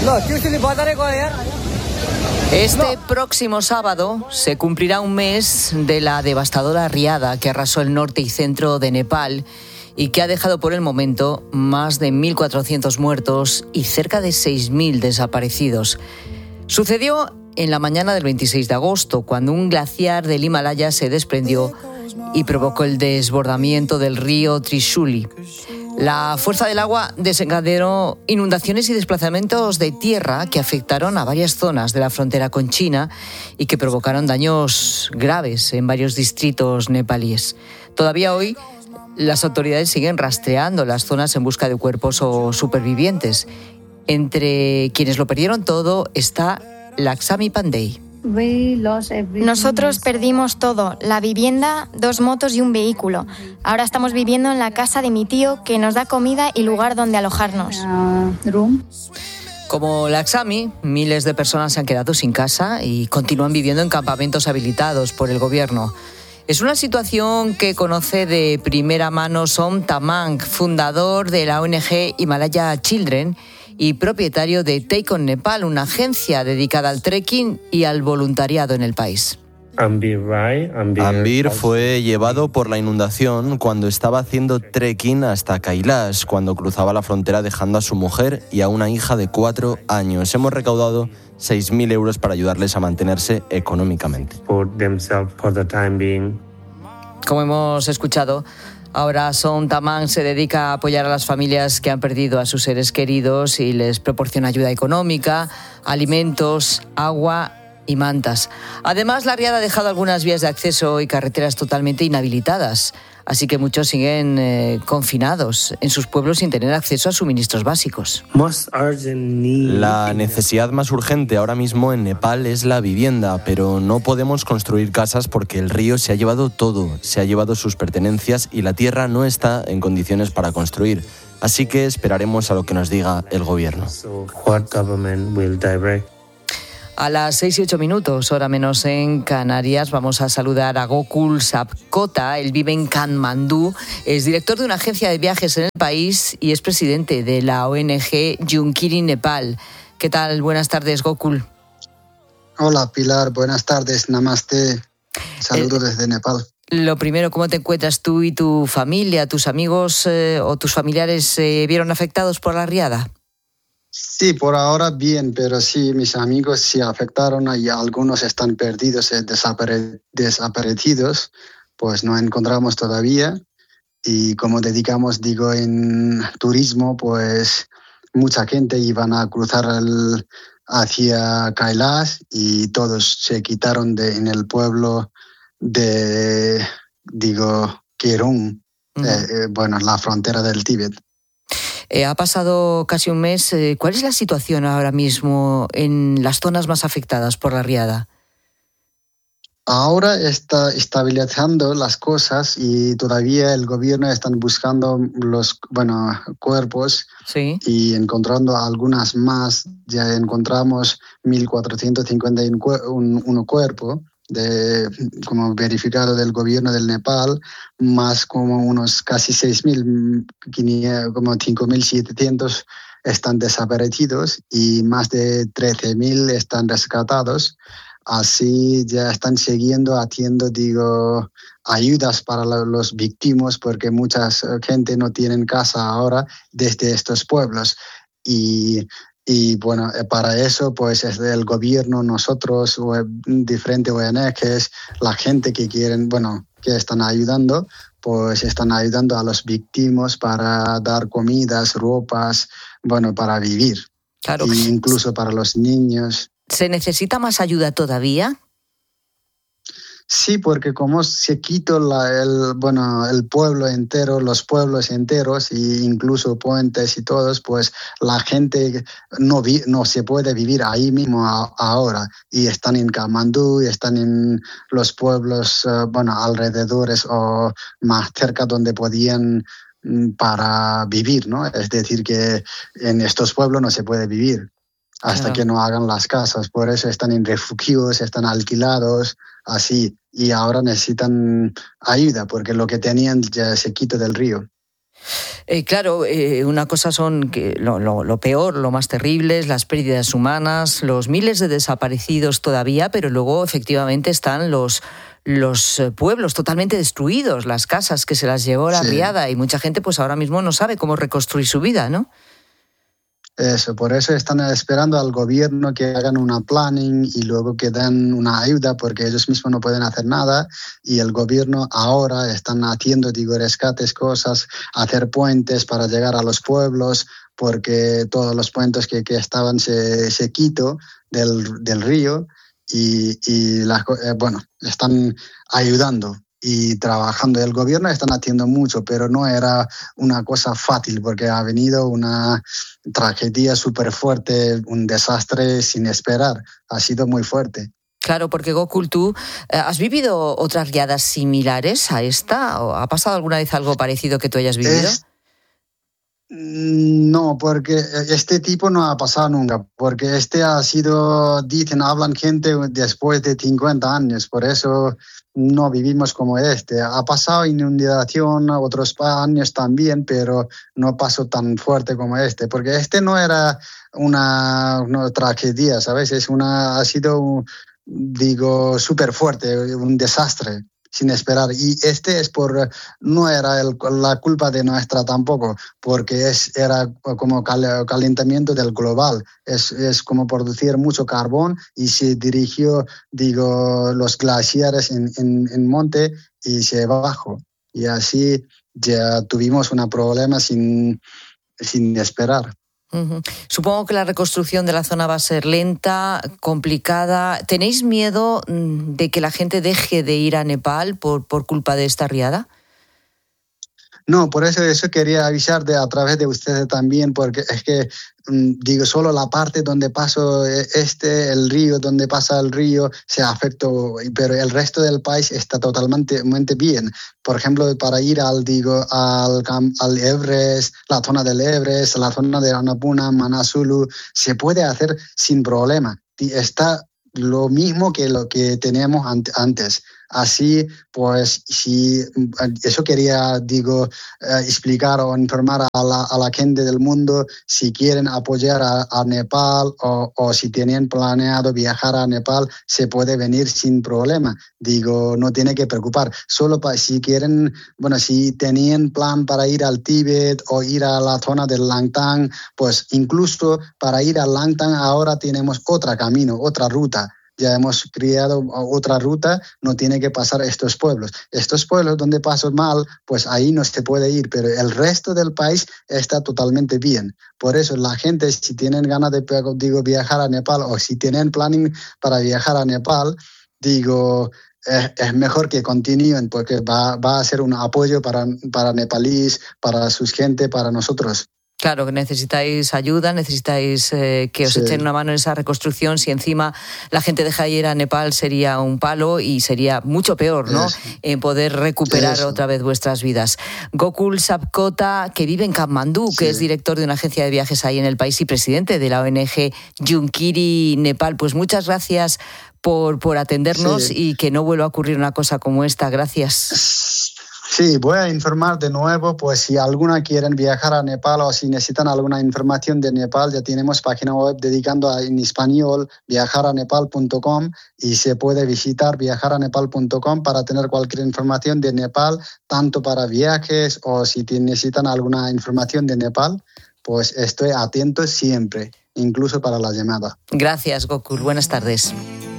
Este próximo sábado se cumplirá un mes de la devastadora riada que arrasó el norte y centro de Nepal y que ha dejado por el momento más de 1.400 muertos y cerca de 6.000 desaparecidos. Sucedió en la mañana del 26 de agosto, cuando un glaciar del Himalaya se desprendió y provocó el desbordamiento del río Trishuli. La fuerza del agua desencadenó inundaciones y desplazamientos de tierra que afectaron a varias zonas de la frontera con China y que provocaron daños graves en varios distritos nepalíes. Todavía hoy, las autoridades siguen rastreando las zonas en busca de cuerpos o supervivientes. Entre quienes lo perdieron todo está Laxmi Pandey. Nosotros perdimos todo, la vivienda, 2 motos y un vehículo. Ahora estamos viviendo en la casa de mi tío, que nos da comida y lugar donde alojarnos. Como Laxmi, miles de personas se han quedado sin casa y continúan viviendo en campamentos habilitados por el gobierno. Es una situación que conoce de primera mano Som Tamang, fundador de la ONG Himalaya Children y propietario de Take On Nepal, una agencia dedicada al trekking y al voluntariado en el país. Ambir fue llevado por la inundación cuando estaba haciendo trekking hasta Kailash, cuando cruzaba la frontera dejando a su mujer y a una hija de 4 años. Hemos recaudado 6.000 euros para ayudarles a mantenerse económicamente. Como hemos escuchado, ahora Som Tamang se dedica a apoyar a las familias que han perdido a sus seres queridos y les proporciona ayuda económica, alimentos, agua y mantas. Además, la riada ha dejado algunas vías de acceso y carreteras totalmente inhabilitadas, así que muchos siguen confinados en sus pueblos sin tener acceso a suministros básicos. La necesidad más urgente ahora mismo en Nepal es la vivienda, pero no podemos construir casas porque el río se ha llevado todo, se ha llevado sus pertenencias y la tierra no está en condiciones para construir. Así que esperaremos a lo que nos diga el gobierno. A las 6 y 8 minutos, hora menos en Canarias, vamos a saludar a Gokul Sapkota. Él vive en Katmandú, es director de una agencia de viajes en el país y es presidente de la ONG Junkiri Nepal. ¿Qué tal? Buenas tardes, Gokul. Hola, Pilar. Buenas tardes. Namaste. Saludos desde Nepal. Lo primero, ¿cómo te encuentras tú y tu familia? ¿Tus amigos o tus familiares se vieron afectados por la riada? Sí, por ahora bien, pero sí, mis amigos se afectaron y algunos están perdidos, desaparecidos, pues no encontramos todavía. Y como dedicamos, en turismo, pues mucha gente iban a cruzar hacia Kailash y todos se quitaron en el pueblo de, Kerung, la frontera del Tíbet. Ha pasado casi un mes. ¿Cuál es la situación ahora mismo en las zonas más afectadas por la riada? Ahora está estabilizando las cosas y todavía el gobierno está buscando los cuerpos. Sí. Y encontrando algunas más. Ya encontramos 1.451 cuerpos como verificado del gobierno del Nepal, más como unos casi 6.000, como 5.700 están desaparecidos y más de 13.000 están rescatados. Así ya están siguiendo haciendo, ayudas para los víctimas, porque mucha gente no tiene casa ahora desde estos pueblos. Y para eso, pues es el gobierno, nosotros, diferentes ONGs, la gente que quieren, que están ayudando, pues están ayudando a los víctimas para dar comidas, ropas, para vivir. Claro. E incluso para los niños. ¿Se necesita más ayuda todavía? Sí, porque como se quitó el pueblo entero, los pueblos enteros e incluso puentes y todos, pues la gente no se puede vivir ahí mismo ahora. Y están en Katmandú, y están en los pueblos alrededores o más cerca donde podían para vivir, ¿no? Es decir, que en estos pueblos no se puede vivir hasta que no hagan las casas. Por eso están en refugios, están alquilados, así. Y ahora necesitan ayuda porque lo que tenían ya se quita del río. Claro, una cosa son que lo peor, lo más terrible, es las pérdidas humanas, los miles de desaparecidos todavía, pero luego efectivamente están los pueblos totalmente destruidos, las casas que se las llevó la riada, y mucha gente pues ahora mismo no sabe cómo reconstruir su vida, ¿no? Eso, por eso están esperando al gobierno que hagan una planning y luego que den una ayuda, porque ellos mismos no pueden hacer nada, y el gobierno ahora están haciendo, rescates, cosas, hacer puentes para llegar a los pueblos, porque todos los puentes que estaban se quitó del río y están ayudando y trabajando. El gobierno están haciendo mucho, pero no era una cosa fácil porque ha venido una tragedia súper fuerte, un desastre sin esperar. Ha sido muy fuerte. Claro, porque Gokul, ¿tú has vivido otras riadas similares a esta? ¿O ha pasado alguna vez algo parecido que tú hayas vivido? No, porque este tipo no ha pasado nunca, porque ha sido, hablan gente después de 50 años, por eso no vivimos como este. Ha pasado inundación otros años también, pero no pasó tan fuerte como este, porque no era una tragedia, ¿sabes? Ha sido, súper fuerte, un desastre sin esperar. Y no era la culpa de nuestra tampoco, porque era como calentamiento del global. Es como producir mucho carbón y se dirigió, los glaciares en monte y se bajó. Y así ya tuvimos un problema sin esperar. Uh-huh. Supongo que la reconstrucción de la zona va a ser lenta, complicada. ¿Tenéis miedo de que la gente deje de ir a Nepal por culpa de esta riada? No, por eso quería avisar a través de ustedes también, porque es que solo la parte donde pasa el río, donde pasa el río se afectó, pero el resto del país está totalmente bien. Por ejemplo, para ir al Everest, la zona del Everest, la zona de Annapurna, Manasulu, se puede hacer sin problema. Está lo mismo que lo que teníamos antes. Así, pues, si eso quería, explicar o informar a la gente del mundo, si quieren apoyar a Nepal o si tenían planeado viajar a Nepal, se puede venir sin problema. No tiene que preocupar. Solo si quieren, si tenían plan para ir al Tíbet o ir a la zona del Langtang, pues incluso para ir al Langtang ahora tenemos otro camino, otra ruta. Ya hemos creado otra ruta, no tiene que pasar estos pueblos. Estos pueblos donde pasó mal, pues ahí no se puede ir, pero el resto del país está totalmente bien. Por eso la gente, si tienen ganas de viajar a Nepal o si tienen planning para viajar a Nepal, es mejor que continúen porque va a ser un apoyo para nepalíes, para su gente, para nosotros. Claro, que necesitáis ayuda, necesitáis que os echen una mano en esa reconstrucción. Si encima la gente deja de ir a Nepal sería un palo y sería mucho peor, ¿no? En poder recuperar otra vez vuestras vidas. Gokul Sabkota, que vive en Katmandú, que es director de una agencia de viajes ahí en el país y presidente de la ONG Junkiri Nepal. Pues muchas gracias por atendernos y que no vuelva a ocurrir una cosa como esta. Gracias. Sí, voy a informar de nuevo, pues si alguna quieren viajar a Nepal o si necesitan alguna información de Nepal, ya tenemos página web dedicando en español viajaranepal.com y se puede visitar viajaranepal.com para tener cualquier información de Nepal, tanto para viajes o si necesitan alguna información de Nepal, pues estoy atento siempre, incluso para la llamada. Gracias, Gokul. Buenas tardes.